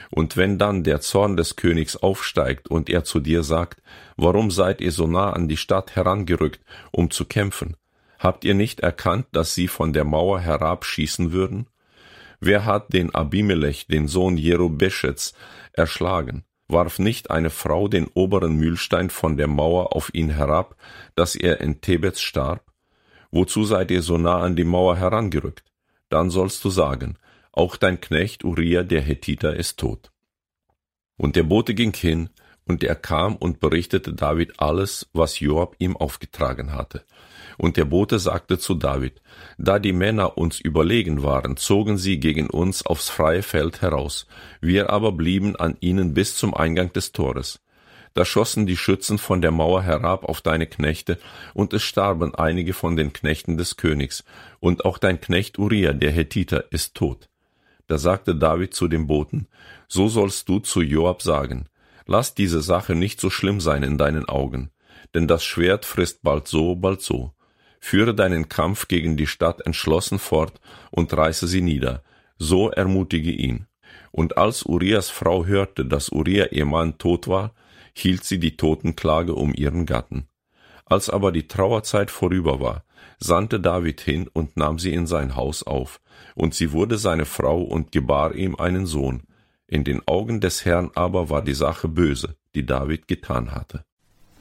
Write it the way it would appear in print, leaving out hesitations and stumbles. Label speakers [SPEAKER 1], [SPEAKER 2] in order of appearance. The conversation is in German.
[SPEAKER 1] Und wenn dann der Zorn des Königs aufsteigt und er zu dir sagt, warum seid ihr so nah an die Stadt herangerückt, um zu kämpfen? Habt ihr nicht erkannt, dass sie von der Mauer herabschießen würden? Wer hat den Abimelech, den Sohn Jerubeschets, erschlagen? Warf nicht eine Frau den oberen Mühlstein von der Mauer auf ihn herab, dass er in Tebez starb? Wozu seid ihr so nah an die Mauer herangerückt? Dann sollst du sagen, auch dein Knecht Uria der Hethiter ist tot. Und der Bote ging hin, und er kam und berichtete David alles, was Joab ihm aufgetragen hatte. Und der Bote sagte zu David, da die Männer uns überlegen waren, zogen sie gegen uns aufs freie Feld heraus, wir aber blieben an ihnen bis zum Eingang des Tores. Da schossen die Schützen von der Mauer herab auf deine Knechte, und es starben einige von den Knechten des Königs, und auch dein Knecht Uria der Hethiter ist tot. Da sagte David zu dem Boten, so sollst du zu Joab sagen, lass diese Sache nicht so schlimm sein in deinen Augen, denn das Schwert frisst bald so, bald so. Führe deinen Kampf gegen die Stadt entschlossen fort und reiße sie nieder, so ermutige ihn. Und als Urias Frau hörte, dass Uria ihr Mann tot war, hielt sie die Totenklage um ihren Gatten. Als aber die Trauerzeit vorüber war, sandte David hin und nahm sie in sein Haus auf, und sie wurde seine Frau und gebar ihm einen Sohn. In den Augen des Herrn aber war die Sache böse, die David getan hatte.